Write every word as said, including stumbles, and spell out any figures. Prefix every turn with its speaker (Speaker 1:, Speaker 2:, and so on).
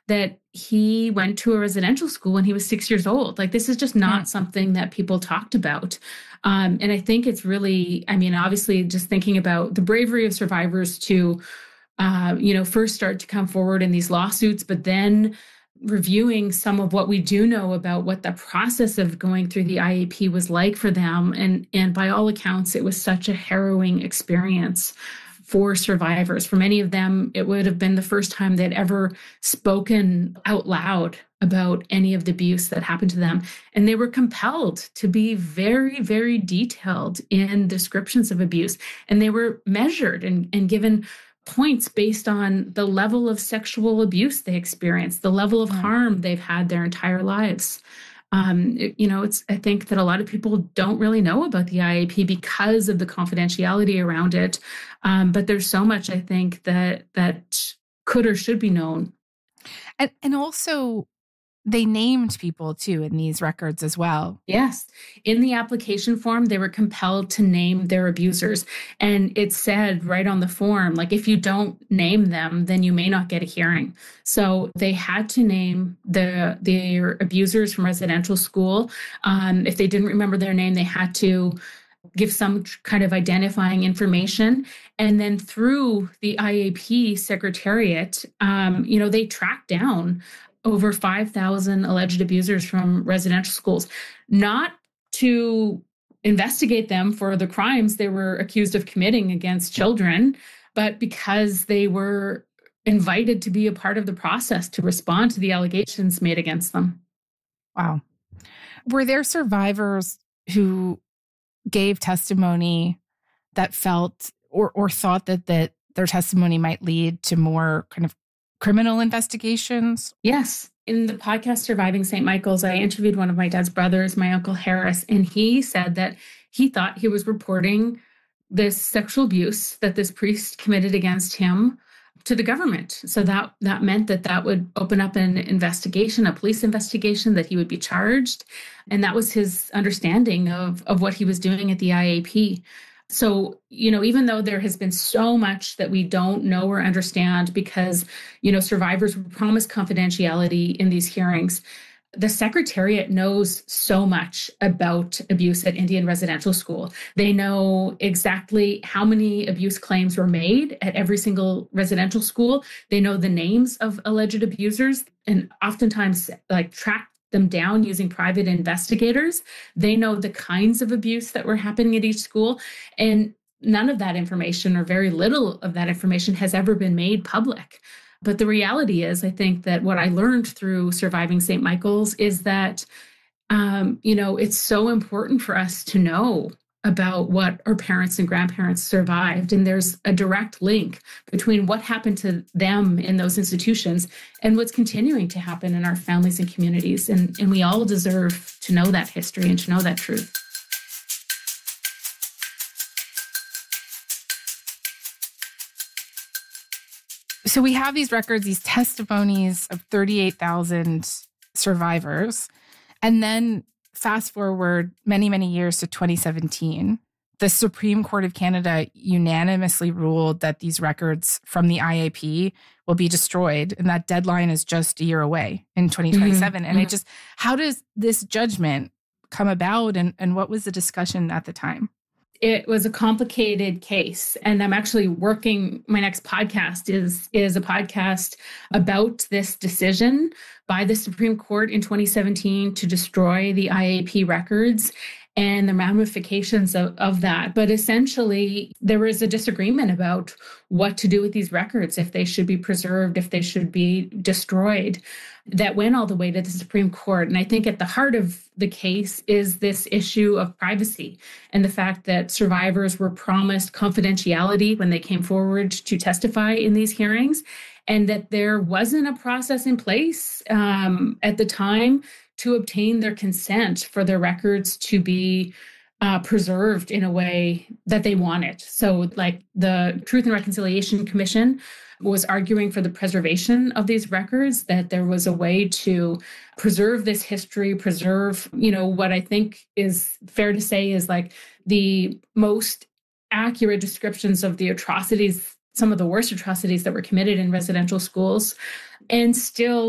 Speaker 1: that he went to a residential school when he was six years old. Like, this is just not mm. something that people talked about. Um, and I think it's really, I mean, obviously just thinking about the bravery of survivors to, uh, you know, first start to come forward in these lawsuits, but then reviewing some of what we do know about what the process of going through the I A P was like for them. And, and by all accounts, it was such a harrowing experience for survivors. For many of them, it would have been the first time they'd ever spoken out loud about any of the abuse that happened to them. And they were compelled to be very, very detailed in descriptions of abuse. And they were measured and, and given points based on the level of sexual abuse they experienced, the level of harm they've had their entire lives. Um, it, you know, it's, I think that a lot of people don't really know about the I A P because of the confidentiality around it. Um, but there's so much, I think, that that could or should be known.
Speaker 2: And, and also, they named people, too, in these records as well.
Speaker 1: Yes. In the application form, they were compelled to name their abusers. And it said right on the form, like, if you don't name them, then you may not get a hearing. So they had to name the their abusers from residential school. Um, if they didn't remember their name, they had to give some kind of identifying information. And then through the I A P Secretariat, um, you know, they tracked down over five thousand alleged abusers from residential schools, not to investigate them for the crimes they were accused of committing against children, but because they were invited to be a part of the process to respond to the allegations made against them.
Speaker 2: Wow. Were there survivors who gave testimony that felt or, or thought that, that their testimony might lead to more kind of criminal investigations?
Speaker 1: Yes. In the podcast Surviving Saint Michael's, I interviewed one of my dad's brothers, my Uncle Harris, and he said that he thought he was reporting this sexual abuse that this priest committed against him to the government. So that that meant that that would open up an investigation, a police investigation, that he would be charged. And that was his understanding of, of what he was doing at the I A P. So, you know, even though there has been so much that we don't know or understand because, you know, survivors were promised confidentiality in these hearings, the Secretariat knows so much about abuse at Indian Residential School. They know exactly how many abuse claims were made at every single residential school. They know the names of alleged abusers and oftentimes like track them down using private investigators. They know the kinds of abuse that were happening at each school. And none of that information, or very little of that information, has ever been made public. But the reality is, I think that what I learned through Surviving Saint Michael's is that, um, you know, it's so important for us to know about what our parents and grandparents survived. And there's a direct link between what happened to them in those institutions and what's continuing to happen in our families and communities. And, and we all deserve to know that history and to know that truth.
Speaker 2: So we have these records, these testimonies of thirty-eight thousand survivors. And then fast forward many, many years to twenty seventeen, the Supreme Court of Canada unanimously ruled that these records from the I A P will be destroyed. And that deadline is just a year away in twenty twenty-seven. Mm-hmm. And it just, how does this judgment come about? And, and what was the discussion at the time?
Speaker 1: It was a complicated case. And I'm actually working, my next podcast is, is a podcast about this decision by the Supreme Court in twenty seventeen to destroy the I A P records and the ramifications of, of that. But essentially, there was a disagreement about what to do with these records, if they should be preserved, if they should be destroyed. That went all the way to the Supreme Court. And I think at the heart of the case is this issue of privacy and the fact that survivors were promised confidentiality when they came forward to testify in these hearings, and that there wasn't a process in place um, at the time to obtain their consent for their records to be uh, preserved in a way that they wanted. So like the Truth and Reconciliation Commission was arguing for the preservation of these records, that there was a way to preserve this history, preserve, you know, what I think is fair to say is like the most accurate descriptions of the atrocities, some of the worst atrocities that were committed in residential schools, and still